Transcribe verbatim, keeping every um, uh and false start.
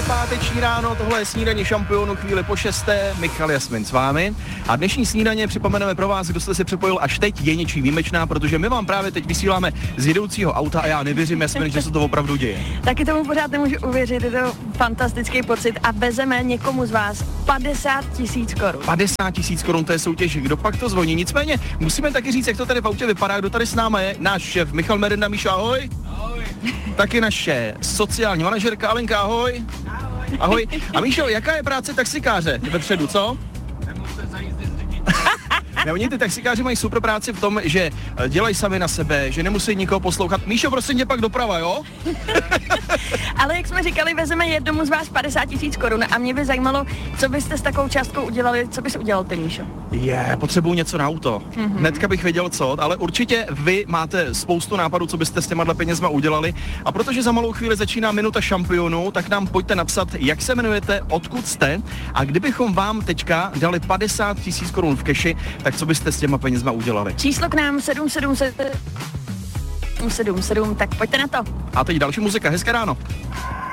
páteční ráno, tohle je snídaně šampionů, chvíli po šesté, Michal Jasmin s vámi. A dnešní snídaně připomeneme pro vás, kdo jste se připojil až teď, je něčí výjimečná, protože my vám právě teď vysíláme z jedoucího auta a já nevěřím, Jasmin, že se to opravdu děje. Taky tomu pořád nemůžu uvěřit, je to fantastický pocit a vezeme někomu z vás padesát tisíc korun. padesát tisíc korun, to je soutěž, kdo pak to zvoní. Nicméně musíme taky říct, jak to tady v autě vypadá, kdo tady s náma je. Náš šéf Michal Merenda. Míšo, ahoj. Ahoj. Taky naše sociální manažerka Alenka, ahoj. Ahoj. Ahoj. A Míšo, jaká je práce taxikáře vepředu, co? Ne, oni ty taxikáři mají super práci v tom, že dělají sami na sebe, že nemusí nikoho poslouchat. Míšo, prosím tě, pak doprava, jo? Ale jak jsme říkali, vezeme jednomu z vás padesát tisíc korun a mě by zajímalo, co byste s takovou částkou udělali, co bys udělal ty, Míšo? Je, yeah, potřebuju něco na auto. Mm-hmm. Hnedka bych věděl co, ale určitě vy máte spoustu nápadů, co byste s těma penězma udělali. A protože za malou chvíli začíná minuta šampionů, tak nám pojďte napsat, jak se jmenujete, odkud jste a kdybychom vám teďka dali padesát tisíc korun v keši, tak co byste s těma penězma udělali? Číslo k nám sedm sedm sedm sedm sedm, tak pojďte na to. A teď další muzika, hezké ráno.